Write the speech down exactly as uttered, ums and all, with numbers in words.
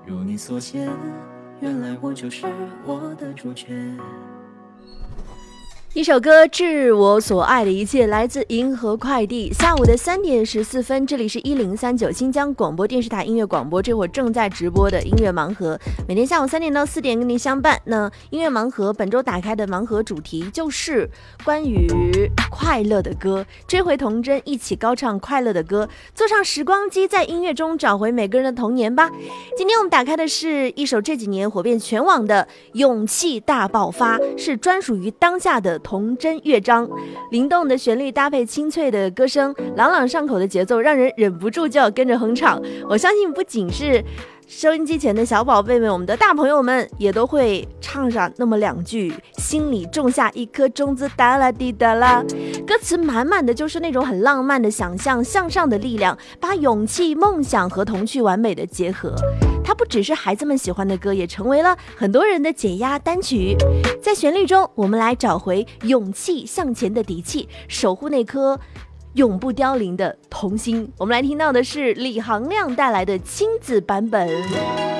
如你所见，原来我就是我的主角。 一首歌《致我所爱的一切》来自银河快递。下午的三点十四分，这里是一零三九新疆广播电视台音乐广播，这会儿正在直播的音乐盲盒，每天下午三点到四点跟您相伴。那音乐盲盒本周打开的盲盒主题就是关于快乐的歌，追回童真，一起高唱快乐的歌，坐上时光机，在音乐中找回每个人的童年吧。今天我们打开的是一首这几年火遍全网的《勇气大爆发》，是专属于当下的童真乐章，灵动的旋律搭配清脆的歌声，朗朗上口的节奏，让人忍不住就要跟着哼唱。我相信不仅是收音机前的小宝贝们，我们的大朋友们也都会唱上那么两句，心里种下一颗种子，哒啦滴哒啦。歌词满满的就是那种很浪漫的想象，向上的力量，把勇气、梦想和童趣完美的结合。它不只是孩子们喜欢的歌，也成为了很多人的解压单曲。在旋律中，我们来找回勇气向前的底气，守护那颗永不凋零的童心。我们来听到的是李行亮带来的亲子版本。